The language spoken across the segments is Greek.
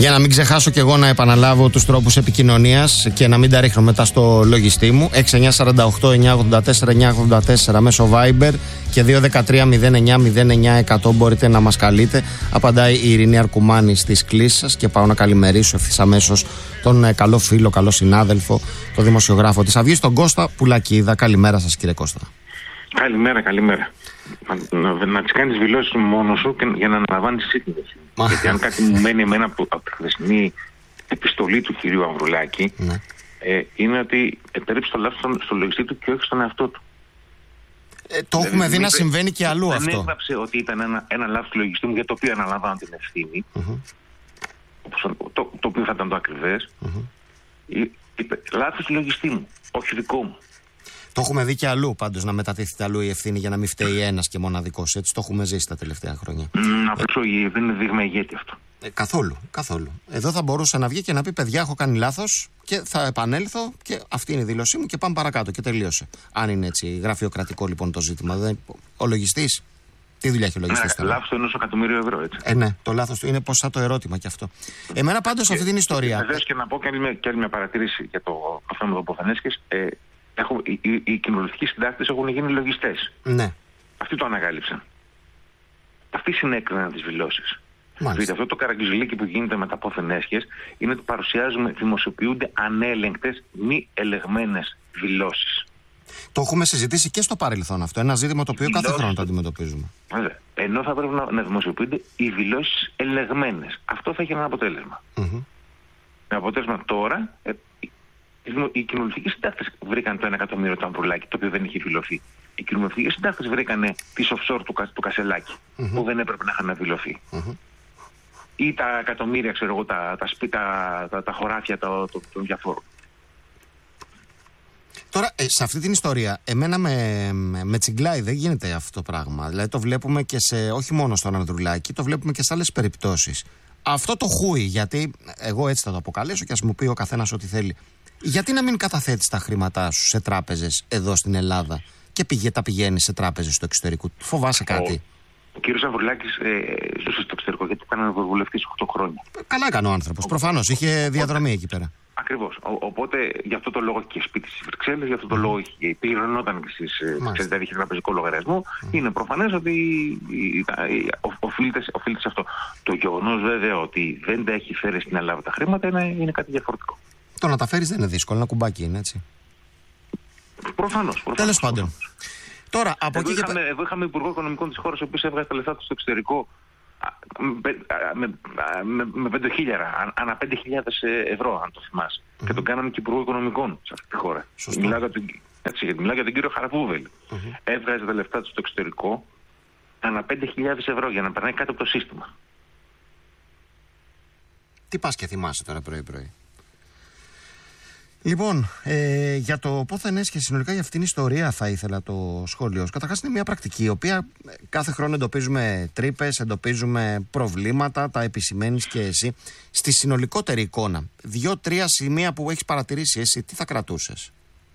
Για να μην ξεχάσω κι εγώ να επαναλάβω τους τρόπους επικοινωνίας και να μην τα ρίχνω μετά στο λογιστή μου. 6948-984-984 μέσω Viber και 213-09-09-100 μπορείτε να μας καλείτε. Απαντάει η Ειρηνή Αρκουμάνη στις κλήσεις σας και πάω να καλημερίσω ευθύς αμέσως τον καλό φίλο, καλό συνάδελφο, τον δημοσιογράφο της Αυγής, τον Κώστα Πουλακίδα. Καλημέρα σας, κύριε Κώστα. Καλημέρα. Να τις κάνεις δηλώσεις μόνος σου και για να αναλαμβάνεις εσύ την ευθύνη. Γιατί αν κάτι μου μένει εμένα από τη χθεσινή επιστολή του κυρίου Ανδρουλάκη, είναι ότι επέριψε το λάθος στο λογιστή του και όχι στον εαυτό του. Το έχουμε δει να συμβαίνει και αλλού αυτό. Δεν έγραψε ότι ήταν ένα λάθος του λογιστή μου για το οποίο αναλαμβάνω την ευθύνη, το οποίο θα ήταν το ακριβές. Είπε λάθος του λογιστή μου, όχι δικό μου. Το έχουμε δει και αλλού πάντως να μετατίθεται αλλού η ευθύνη για να μην φταίει ένας και μοναδικός. Έτσι το έχουμε ζήσει τα τελευταία χρόνια. Δεν είναι δείγμα ηγέτη αυτό. Καθόλου. Εδώ θα μπορούσε να βγει και να πει: παιδιά, έχω κάνει λάθος και θα επανέλθω και αυτή είναι η δήλωσή μου και πάμε παρακάτω. Και τελείωσε. Αν είναι έτσι γραφειοκρατικό λοιπόν το ζήτημα. Ο λογιστής. Τι δουλειά έχει ο λογιστής? Λάθος του 1 εκατομμύριο ευρώ, έτσι. Ναι, το λάθος του είναι ποσά το ερώτημα κι αυτό. Εμένα πάντως αυτή την ιστορία. Βεβαίως και να πω και άλλη μια παρατήρηση για το θέμα του Ποθενέσκης. Οι κοινοβουλευτικοί συντάκτες έχουν γίνει λογιστές. Ναι. Αυτοί το ανακάλυψαν. Αυτοί συνέκριναν τις δηλώσεις. Δηλαδή αυτό το καραγκιουζιλίκι που γίνεται με τα Ποθενέσχες είναι ότι δημοσιοποιούνται ανέλεγκτες, μη ελεγμένες δηλώσεις. Το έχουμε συζητήσει και στο παρελθόν αυτό. Ένα ζήτημα το οποίο κάθε χρόνο το αντιμετωπίζουμε. Ενώ θα πρέπει να δημοσιοποιούνται οι δηλώσεις ελεγμένες. Αυτό θα έχει ένα αποτέλεσμα. Με αποτέλεσμα τώρα. Οι κοινοβουλευτικοί συντάκτες βρήκαν το 1 εκατομμύριο του Ανδρουλάκη, το οποίο δεν είχε δηλωθεί. Οι κοινοβουλευτικοί συντάκτες βρήκαν τις offshore του Κασελάκη, που δεν έπρεπε να είχαν δηλωθεί. Ή τα εκατομμύρια, ξέρω εγώ, τα σπίτα, τα χωράφια των διαφόρων. Τώρα, σε αυτή την ιστορία, εμένα με τσιγκλάει, δεν γίνεται αυτό το πράγμα. Δηλαδή το βλέπουμε και όχι μόνο στον Ανδρουλάκη, το βλέπουμε και σε άλλες περιπτώσεις. Αυτό το χούι, γιατί εγώ έτσι θα το αποκαλέσω και ας μου πει ο καθένας ό,τι θέλει. Γιατί να μην καταθέτεις τα χρήματά σου σε τράπεζες εδώ στην Ελλάδα και τα πηγαίνεις σε τράπεζες στο εξωτερικό? Φοβάσαι κάτι? Ο κύριος Ανδρουλάκης ζούσε στο εξωτερικό γιατί ήταν ευρωβουλευτής 8 χρόνια. Καλά έκανε ο άνθρωπος. Προφανώς είχε διαδρομή εκεί πέρα. Ακριβώς. Οπότε γι' αυτό το λόγο είχε και σπίτι στις Βρυξέλλες, γι' αυτό το λόγο πληρωνόταν και στις Βρυξέλλες, δηλαδή είχε τραπεζικό λογαριασμό. Είναι προφανές ότι οφείλεται σε αυτό. Το γεγονός βέβαια ότι δεν τα έχει φέρει στην Ελλάδα τα χρήματα είναι κάτι διαφορετικό. Το να τα φέρεις δεν είναι δύσκολο, ένα κουμπάκι είναι, έτσι. Προφανώς. Τέλος πάντων. Τώρα, από εκεί και εδώ είχαμε υπουργό οικονομικών της χώρας, ο οποίος έβγαζε τα λεφτά του στο εξωτερικό με 5.000, ανά 5.000 ευρώ, αν το θυμάσαι. Και τον κάναμε και υπουργό οικονομικών σε αυτή τη χώρα. Μιλάω για τον κύριο Χαραφούβελη. Έβγαζε τα λεφτά του στο εξωτερικό ανά 5.000 ευρώ για να περνάει κάτω από το σύστημα. Τι πας και θυμάσαι τώρα πρωί-πρωί? Λοιπόν, για το Ποθενέσχες και συνολικά για αυτήν την ιστορία θα ήθελα το σχόλιο. Καταρχάς είναι μια πρακτική η οποία κάθε χρόνο εντοπίζουμε τρύπες, εντοπίζουμε προβλήματα, τα επισημαίνεις και εσύ. Στη συνολικότερη εικόνα, 2-3 σημεία που έχεις παρατηρήσει εσύ, τι θα κρατούσες?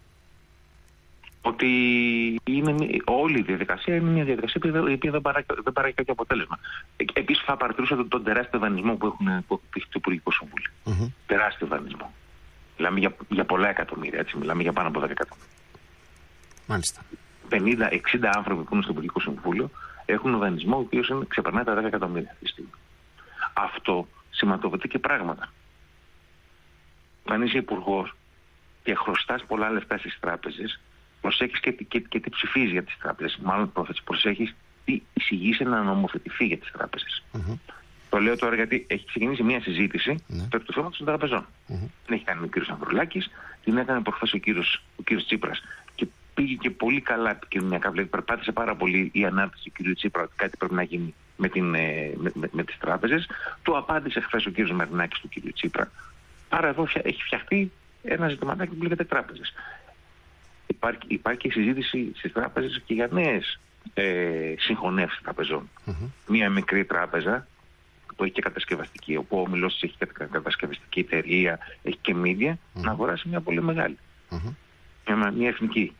Ότι όλη η διαδικασία είναι μια διαδικασία η οποία δεν παράγει κάποιο αποτέλεσμα. Επίσης θα παρατηρούσα τον τεράστιο δανεισμό που έχει το Υπουργικό Συμβούλιο. Τεράστιο δανεισμό. Μιλάμε για πολλά εκατομμύρια, έτσι. Μιλάμε για πάνω από 10 εκατομμύρια. Μάλιστα. 50-60 άνθρωποι που είναι στο Υπουργικό Συμβούλιο έχουν δανεισμό ο οποίος ξεπερνάει τα 10 εκατομμύρια αυτή τη στιγμή. Αυτό σηματοδοτεί και πράγματα. Αν είσαι υπουργός και χρωστάς πολλά λεφτά στις τράπεζες, προσέχεις και τι ψηφίζεις για τις τράπεζες. Μάλλον προσέχεις τι εισηγείσαι να νομοθετηθεί για τις τράπεζες. Το λέω τώρα γιατί έχει ξεκινήσει μια συζήτηση περί του θέματος των τραπεζών. Την έχει κάνει ο κύριος Ανδρουλάκης, την έκανε προχθές ο κύριος Τσίπρας. Και πήγε και πολύ καλά επικοινωνιακά. Δηλαδή, περπάτησε πάρα πολύ η ανάρτηση του κύριου Τσίπρα ότι κάτι πρέπει να γίνει με τις τράπεζες. Το απάντησε χθες ο κύριος Μαρινάκης του κύριου Τσίπρα. Άρα εδώ έχει φτιαχτεί ένα ζητηματάκι που λέγεται τράπεζες. Υπάρχει συζήτηση στις τράπεζες και για νέες συγχωνεύσεις τραπεζών. Μια μικρή τράπεζα που έχει και κατασκευαστική, όπου ο όμιλος της έχει κατασκευαστική εταιρεία, έχει και media, να αγοράσει μια πολύ μεγάλη. Μια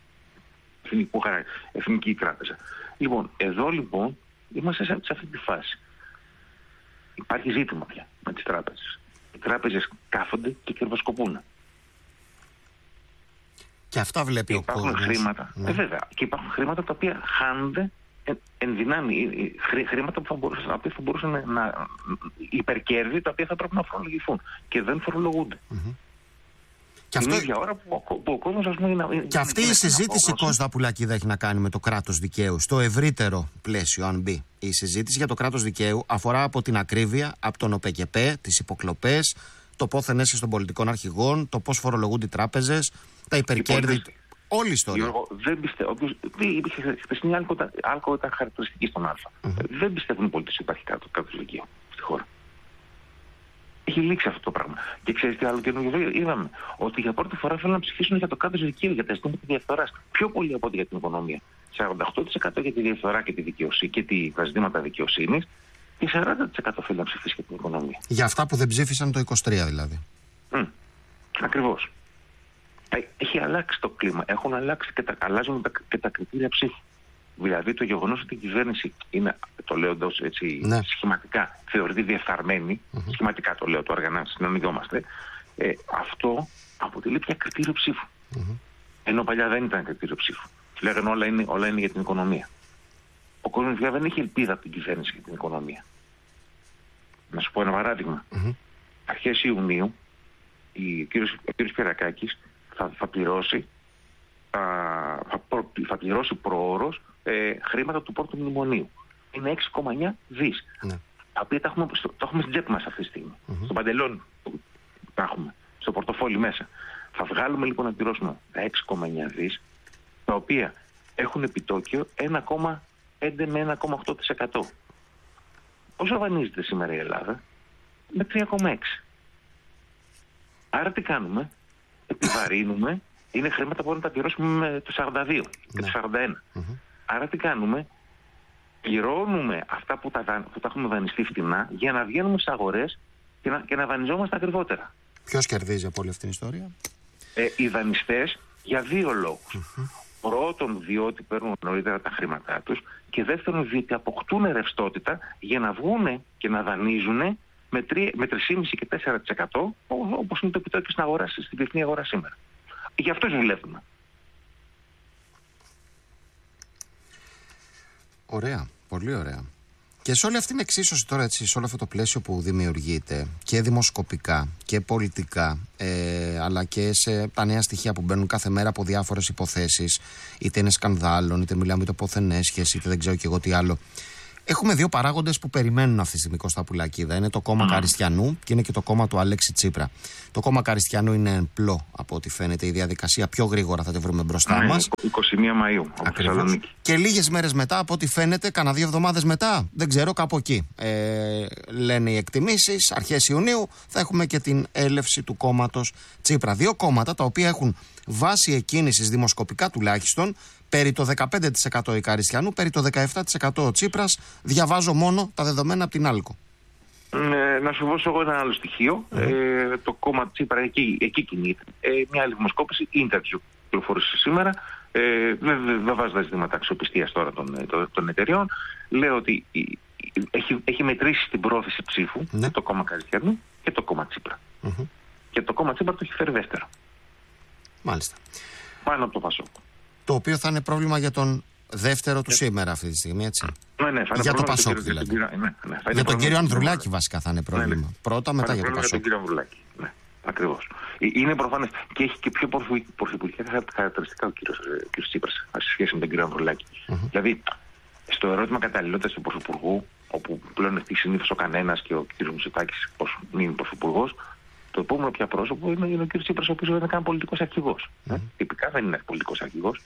εθνική τράπεζα. Λοιπόν, εδώ λοιπόν είμαστε σε αυτή τη φάση. Υπάρχει ζήτημα πια με τις τράπεζες. Οι τράπεζες κάθονται και κερδοσκοπούν. Και αυτά βλέπει ο κόσμος. Υπάρχουν χρήματα. Βέβαια. Και υπάρχουν χρήματα τα οποία χάνονται εν δυνάμει. Χρήματα που θα μπορούσαν να υπερκέρδη, τα οποία θα πρέπει να φορολογηθούν. Και δεν φορολογούνται. Και την ίδια ώρα που ο κόσμος, ας πούμε, και αυτή η συζήτηση, Κώστα Πουλακίδα, έχει να κάνει με το κράτος δικαίου. Στο ευρύτερο πλαίσιο, αν μπει. Η συζήτηση για το κράτος δικαίου αφορά από την ακρίβεια, από τον ΟΠΕΚΕΠΕ, τις υποκλοπές, το πόθεν έσαι των πολιτικών αρχηγών, το πώς φορολογούνται οι τράπεζες, τα υπερκέρδη. Όλη η ιστορία. Γιώργο, δεν πιστεύω. Υπήρχε χθεσινή άλκο ήταν χαρακτηριστική στον Α. Δεν πιστεύουν οι πολίτες ότι υπάρχει κράτος δικαίου στη χώρα. Έχει λήξει αυτό το πράγμα. Και ξέρεις τι άλλο καινούργιο είδαμε? Ότι για πρώτη φορά θέλουν να ψηφίσουν για το κράτος δικαίου, για τα ζητήματα της διαφθοράς. Πιο πολύ από ό,τι για την οικονομία. 48% για τη διαφθορά και τη δικαιοσύνη και τα ζητήματα δικαιοσύνης, και 40% θέλουν να ψηφίσει για την οικονομία. Για αυτά που δεν ψήφισαν το 23 δηλαδή. Ακριβώς. Έχει αλλάξει το κλίμα. Έχουν αλλάξει αλλάζουν και τα κριτήρια ψήφου. Δηλαδή το γεγονός ότι η κυβέρνηση είναι, το λέω έτσι σχηματικά, θεωρείται διεφθαρμένη, σχηματικά το λέω τώρα για να συνεννοηθόμαστε, αυτό αποτελεί πια κριτήριο ψήφου. Ενώ παλιά δεν ήταν κριτήριο ψήφου. Λέγανε όλα είναι για την οικονομία. Ο κόσμος πια δεν έχει ελπίδα από την κυβέρνηση για την οικονομία. Να σου πω ένα παράδειγμα. Αρχές Ιουνίου, ο κ. Πιερακάκης θα πληρώσει προώρως χρήματα του πρώτου μνημονίου. Είναι 6,9 δις. Τα οποία τα έχουμε στην τσέπη μας αυτή τη στιγμή. Στο παντελόνι τα έχουμε, στο πορτοφόλι μέσα. Θα βγάλουμε λοιπόν να πληρώσουμε τα 6,9 δις, τα οποία έχουν επιτόκιο 1,5 με 1,8%. Πόσο δανείζεται σήμερα η Ελλάδα? Με 3,6. Άρα τι κάνουμε? Επιβαρύνουμε. Είναι χρήματα που μπορούμε να τα πληρώσουμε με το 42 και το 41. Άρα τι κάνουμε? Πληρώνουμε αυτά που τα έχουμε δανειστεί φτηνά για να βγαίνουμε στις αγορές και να δανειζόμαστε ακριβότερα. Ποιος κερδίζει από όλη αυτή την ιστορία? Οι δανειστές για δύο λόγους. Πρώτον, διότι παίρνουν νωρίτερα τα χρήματά τους, και δεύτερον, διότι αποκτούν ρευστότητα για να βγουν και να δανείζουν με 3,5 και 4%, όπως είναι το επιτόκιο στην αγορά, στη διεθνή αγορά σήμερα. Γι' αυτό δουλεύουμε. Ωραία, πολύ ωραία. Και σε όλη αυτή την εξίσωση τώρα, έτσι, σε όλο αυτό το πλαίσιο που δημιουργείται και δημοσκοπικά και πολιτικά, αλλά και σε τα νέα στοιχεία που μπαίνουν κάθε μέρα από διάφορες υποθέσεις, είτε είναι σκανδάλων, είτε μιλάμε για το πόθεν έσχεση, είτε δεν ξέρω και εγώ τι άλλο. Έχουμε δύο παράγοντες που περιμένουν αυτή τη στιγμή, Κώστα Πουλακίδα. Είναι το κόμμα Καριστιανού και είναι και το κόμμα του Αλέξη Τσίπρα. Το κόμμα Καριστιανού είναι πλό, από ό,τι φαίνεται. Η διαδικασία πιο γρήγορα θα τη βρούμε μπροστά μας. 21 Μαΐου, από Θεσσαλονίκη. Και λίγες μέρες μετά, από ό,τι φαίνεται, κάνα 2 εβδομάδες μετά, δεν ξέρω, κάπου εκεί. Λένε οι εκτιμήσεις, αρχές Ιουνίου, θα έχουμε και την έλευση του κόμματος Τσίπρα. Δύο κόμματα τα οποία έχουν βάση εκκίνησης δημοσκοπικά τουλάχιστον περί το 15% η Καριστιανού, περί το 17% ο Τσίπρας. Διαβάζω μόνο τα δεδομένα από την Άλκο. Να σου δώσω εγώ ένα άλλο στοιχείο. Το κόμμα Τσίπρα εκεί κινείται. Μια άλλη δημοσκόπηση, interview, πληροφόρησε σήμερα. Δεν βάζω τα ζητήματα αξιοπιστίας τώρα των εταιριών. Λέω ότι έχει μετρήσει την πρόθεση ψήφου το κόμμα Καριστιανού και το κόμμα Τσίπρα. Και το κόμμα Τσίπρα το έχει φέρει δεύτερο. Μάλιστα. Πάνω από το Πασόκ. Το οποίο θα είναι πρόβλημα για τον δεύτερο του σήμερα αυτή τη στιγμή, έτσι. Ναι, για το Πασόκ δηλαδή. Για τον κύριο Ανδρουλάκη βασικά θα είναι πρόβλημα. Πρώτα, μετά για το Πασόκ. Για τον κύριο Ανδρουλάκη. Ναι, ακριβώς. Είναι προφανές. Και έχει και πιο πρωθυπουργικά χαρακτηριστικά ο κύριος Τσίπρας σε σχέση με τον κύριο Ανδρουλάκη. Δηλαδή, στο ερώτημα καταλληλότητας του πρωθυπουργού, όπου πλέον ευτυχεί συνήθως ο κανένας και ο κύριος Μητσοτάκης ως μήνυ πρωθυπουργός, το επόμενο πια πρόσωπο είναι ο κ. Τσίπρας, ο οποίος δεν είναι καν πολιτικός αρχηγός. Τυπικά δεν είναι πολιτικός αρχηγός.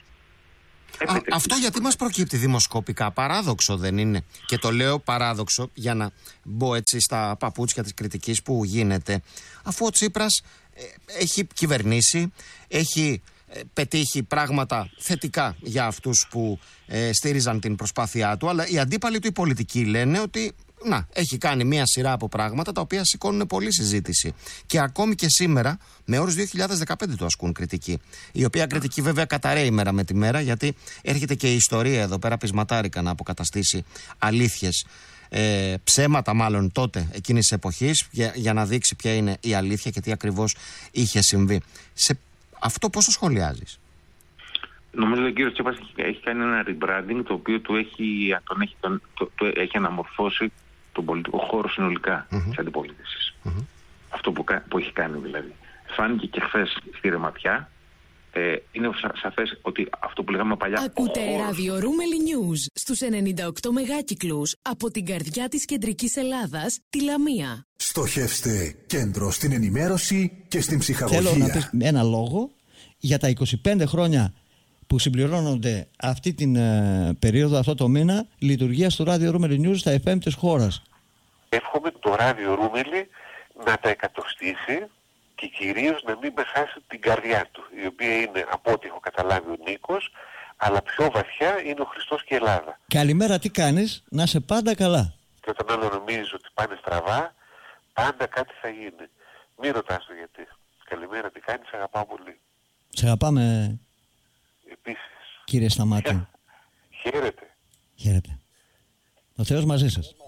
Αυτό γιατί μας προκύπτει δημοσκοπικά? Παράδοξο δεν είναι? Και το λέω παράδοξο για να μπω έτσι στα παπούτσια της κριτικής που γίνεται, αφού ο Τσίπρας έχει κυβερνήσει, έχει πετύχει πράγματα θετικά για αυτούς που στήριζαν την προσπάθειά του, αλλά οι αντίπαλοι του οι πολιτικοί λένε ότι έχει κάνει μία σειρά από πράγματα τα οποία σηκώνουν πολλή συζήτηση. Και ακόμη και σήμερα, με όρους 2015 το ασκούν κριτική. Η οποία κριτική βέβαια καταραίει μέρα με τη μέρα, γιατί έρχεται και η ιστορία εδώ πέρα πεισματάρικα να αποκαταστήσει αλήθειες. ψέματα μάλλον τότε εκείνης της εποχής για να δείξει ποια είναι η αλήθεια και τι ακριβώς είχε συμβεί. Σε αυτό πώς το σχολιάζεις? Νομίζω ότι ο κύριος Τσίπρας έχει κάνει ένα rebranding το οποίο του έχει αναμορφώσει τον πολιτικό χώρο συνολικά της αντιπολίτευσης. Αυτό που έχει κάνει δηλαδή. Φάνηκε και χθες στη Ρεματιά. Είναι σαφές ότι αυτό που λέγαμε παλιά... Ακούτε ράδιο Ρούμελι News στους 98 μεγάκυκλους από την καρδιά της κεντρικής Ελλάδας, τη Λαμία. Στοχεύστε κέντρο στην ενημέρωση και στην ψυχαγωγία. Θέλω να πεις ένα λόγο για τα 25 χρόνια που συμπληρώνονται αυτή την περίοδο, αυτό το μήνα, λειτουργίας του ράδιο Ρούμελι News στα FM της χώρας. Εύχομαι το ράδιο Ρούμελι να τα εκατοστήσει και κυρίως να μην χάσει την καρδιά του, η οποία είναι, από ό,τι έχω καταλάβει, ο Νίκος, αλλά πιο βαθιά είναι ο Χριστός και η Ελλάδα. Καλημέρα, τι κάνεις? Να είσαι πάντα καλά. Και όταν άλλο νομίζεις ότι πάνε στραβά, πάντα κάτι θα γίνει. Μην ρωτάς το γιατί. Καλημέρα, τι κάνεις, αγαπάω πολύ. Σε αγαπάμε. Επίσης. Κύριε Σταμάτη. Χαίρετε. Χαίρετε. Ο Θεός μαζί σας.